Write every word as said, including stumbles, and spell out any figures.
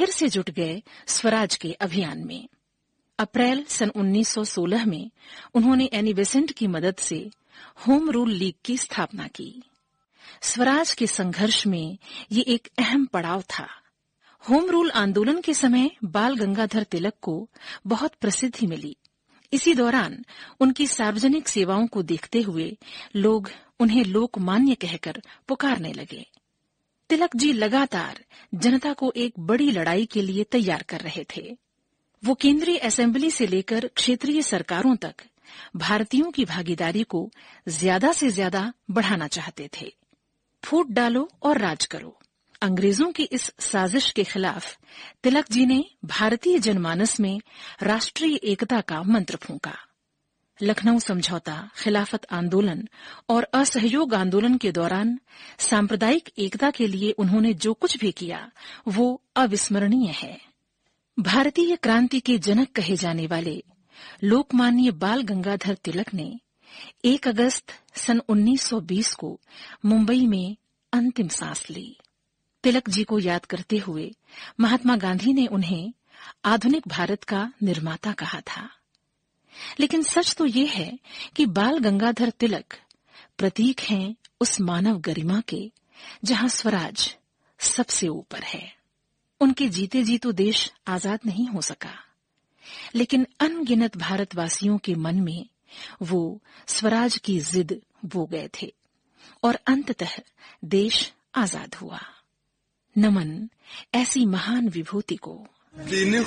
फिर से जुट गए स्वराज के अभियान में। अप्रैल सन उन्नीस सौ सोलह में उन्होंने एनी बेसेंट की मदद से होम रूल लीग की स्थापना की। स्वराज के संघर्ष में ये एक अहम पड़ाव था। होम रूल आंदोलन के समय बाल गंगाधर तिलक को बहुत प्रसिद्धि मिली। इसी दौरान उनकी सार्वजनिक सेवाओं को देखते हुए लोग उन्हें लोकमान्य कहकर पुकारने लगे। तिलक जी लगातार जनता को एक बड़ी लड़ाई के लिए तैयार कर रहे थे। वो केंद्रीय असेंबली से लेकर क्षेत्रीय सरकारों तक भारतीयों की भागीदारी को ज्यादा से ज्यादा बढ़ाना चाहते थे। फूट डालो और राज करो, अंग्रेजों की इस साजिश के खिलाफ तिलक जी ने भारतीय जनमानस में राष्ट्रीय एकता का मंत्र फूंका। लखनऊ समझौता, खिलाफत आंदोलन और असहयोग आंदोलन के दौरान सांप्रदायिक एकता के लिए उन्होंने जो कुछ भी किया वो अविस्मरणीय है। भारतीय क्रांति के जनक कहे जाने वाले लोकमान्य बाल गंगाधर तिलक ने एक अगस्त सन उन्नीस सौ बीस को मुंबई में अंतिम सांस ली। तिलक जी को याद करते हुए महात्मा गांधी ने उन्हें आधुनिक भारत का निर्माता कहा था। लेकिन सच तो ये है कि बाल गंगाधर तिलक प्रतीक हैं उस मानव गरिमा के जहां स्वराज सबसे ऊपर है। उनके जीते जी तो देश आजाद नहीं हो सका, लेकिन अनगिनत भारतवासियों के मन में वो स्वराज की जिद बो गए थे और अंततः देश आजाद हुआ। नमन ऐसी महान विभूति को।